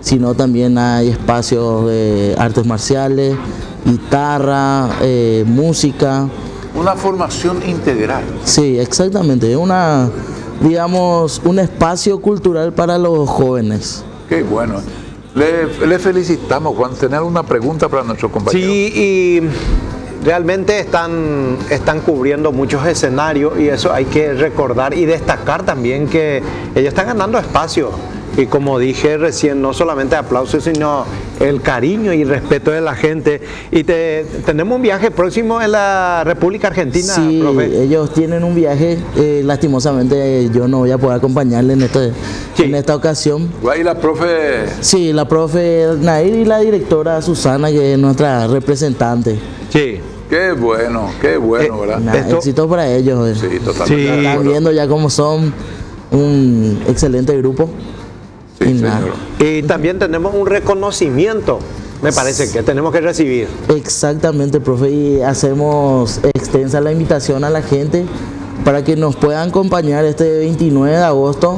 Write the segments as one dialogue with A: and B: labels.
A: sino también hay espacios de artes marciales, guitarra, música.
B: Una formación integral.
A: Sí, exactamente, es digamos, un espacio cultural para los jóvenes.
B: Qué bueno. Le felicitamos, Juan. Tener una pregunta para nuestro compañero.
C: Sí, y realmente están cubriendo muchos escenarios y eso hay que recordar y destacar también que ellos están ganando espacio. Y como dije recién, no solamente aplausos, sino el cariño y respeto de la gente. Y tenemos un viaje próximo en la República Argentina,
A: sí,
C: profe.
A: Ellos tienen un viaje, lastimosamente yo no voy a poder acompañarle en esta ocasión.
B: ¿Va a ir la profe?
A: Sí, la profe Nair y la directora Susana, que es nuestra representante.
C: Sí.
B: Qué bueno, ¿verdad?
A: Éxito para ellos.
B: Sí, totalmente.
C: Sí.
A: Están viendo ya cómo son un excelente grupo.
B: Sí, señor.
C: Y también tenemos un reconocimiento, me parece, que tenemos que recibir.
A: Exactamente, profe, y hacemos extensa la invitación a la gente para que nos puedan acompañar este 29 de agosto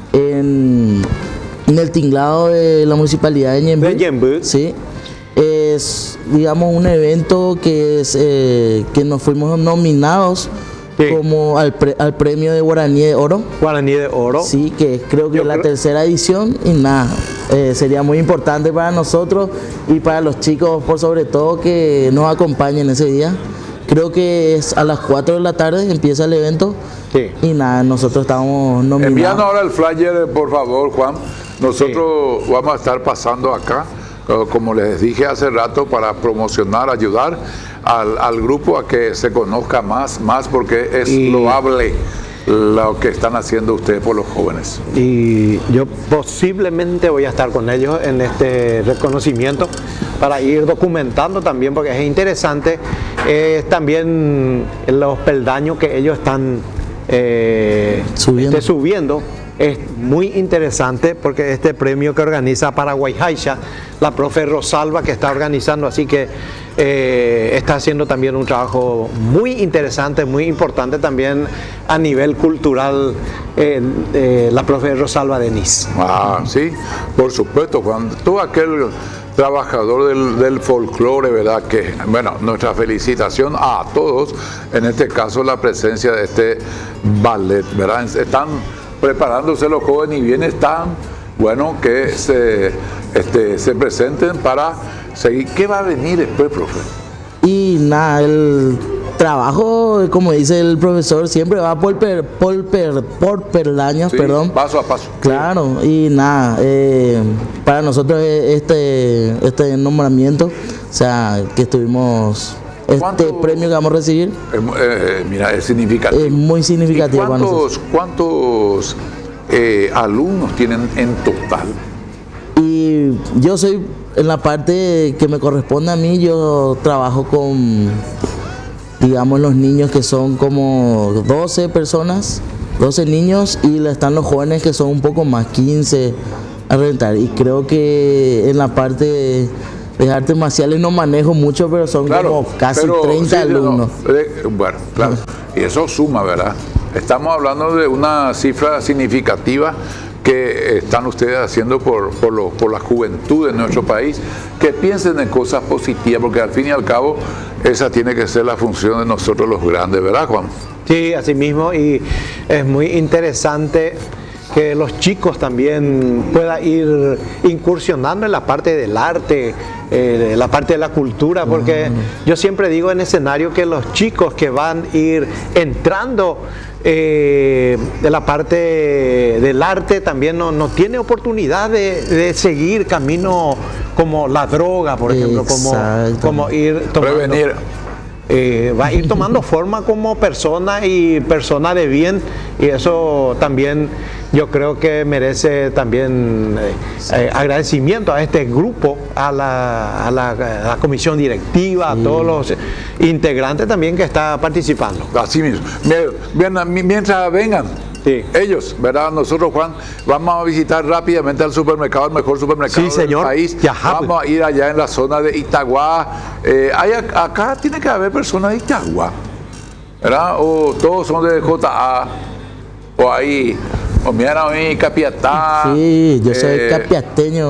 A: en el tinglado de la municipalidad de Ñemby. Sí, es, digamos, un evento que nos fuimos nominados. Sí. Como al premio de Guaraní de Oro.
C: Guaraní de Oro.
A: Sí, que creo que es la tercera edición y nada, sería muy importante para nosotros y para los chicos por sobre todo que nos acompañen ese día. Creo que es a las 4 de la tarde empieza el evento. Sí. Y nada, nosotros estamos nominados.
B: Envíanos ahora el flyer, por favor, Juan. Nosotros vamos a estar pasando acá, como les dije hace rato, para promocionar, ayudar al grupo a que se conozca más porque es loable lo que están haciendo ustedes por los jóvenes.
C: Y yo posiblemente voy a estar con ellos en este reconocimiento para ir documentando también, porque es interesante también los peldaños que ellos están subiendo. Es muy interesante porque este premio que organiza Paraguay Jaixa, la profe Rosalba que está organizando, así que está haciendo también un trabajo muy interesante, muy importante también a nivel cultural, la profe Rosalba Denis.
B: Ah, sí, por supuesto, Juan. Todo aquel trabajador del folclore, ¿verdad? Que, bueno, nuestra felicitación a todos, en este caso la presencia de este ballet, ¿verdad? Están preparándose los jóvenes y bien están, bueno, que se presenten para seguir. ¿Qué va a venir después, profe?
A: Y nada, el trabajo, como dice el profesor, siempre va por peldaños,
B: sí,
A: perdón.
B: Paso a paso.
A: Claro, y nada, para nosotros este nombramiento, o sea, que estuvimos... Este premio que vamos a recibir,
B: mira, es significativo.
A: Es muy significativo.
B: ¿Cuántos alumnos tienen en total?
A: Y yo soy, en la parte que me corresponde a mí, yo trabajo con, digamos, los niños que son como 12 personas, 12 niños, y están los jóvenes que son un poco más, 15 a rentar. Y creo que en la parte de artes marciales no manejo mucho, pero son como casi 30 alumnos.
B: Bueno, claro, y eso suma, ¿verdad? Estamos hablando de una cifra significativa que están ustedes haciendo por la juventud de nuestro país, que piensen en cosas positivas, porque al fin y al cabo esa tiene que ser la función de nosotros los grandes, ¿verdad, Juan?
C: Sí, así mismo, y es muy interesante que los chicos también puedan ir incursionando en la parte del arte, la parte de la cultura, porque yo siempre digo en escenario que los chicos que van a ir entrando de la parte del arte también no tiene oportunidad de seguir camino como la droga, por ejemplo, como ir tomando.
B: Prevenir.
C: Va a ir tomando forma como persona y persona de bien, y eso también yo creo que merece también agradecimiento a este grupo, a la comisión directiva, a todos los integrantes también que está participando.
B: Así mismo. Mientras vengan ellos, ¿verdad? Nosotros, Juan, vamos a visitar rápidamente al supermercado, el mejor supermercado del país. Vamos a ir allá en la zona de Itagua. Acá tiene que haber personas de Itagua, ¿verdad? O todos son de JA, o ahí, o mira, Capiatá.
A: Sí, yo soy capiateño.